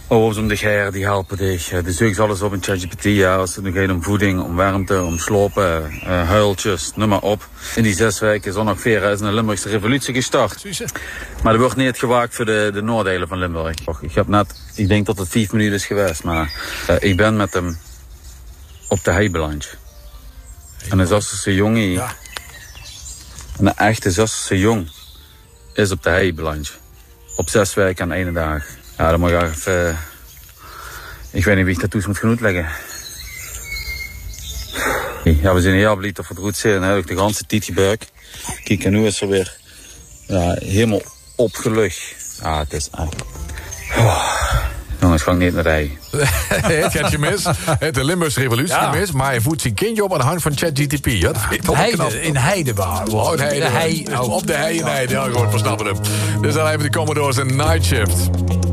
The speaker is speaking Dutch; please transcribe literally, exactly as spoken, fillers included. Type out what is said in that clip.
Ouders om de geir, die helpen dich. De zoekt alles op in ChatGPT. Ja, als het nog gaat om voeding, om warmte, om slopen, uh, huiltjes, noem maar op. In die zes weken is er nog veer is een Limburgse revolutie gestart. Maar er wordt niet gewaakt voor de, de noordelen van Limburg. Ik heb net, ik denk dat het vijf minuten is geweest, maar uh, ik ben met hem op de hei beland. En een Zasserse jongen, ja. Een echte Zasserse jong, is op de hei beland. Op zes weken en één dag. Ja, dan moet ik even... Uh, ik weet niet wie ik dat toes moet gaan uitleggen. Ja, we zijn heel blij dat we het goed zijn. Hè. De ganse tijd gebeurd. Kijk, en nu is er weer ja, helemaal opgelucht. Ja, het is echt... Oh. Jongens, ga ik niet naar rijden. Het gaat je mis. Het de Limburgse revolutie ja. mis. Maar je voedt zijn kindje op aan de hand van ChatGPT. Ja, dat vind ik toch Heide, knap. in Heidebaar. Oh, in Heide. De hei, oh. Op de hei in Heide. Ja, goed, we snappen hem. Dus dan even de Commodores en Night Shift.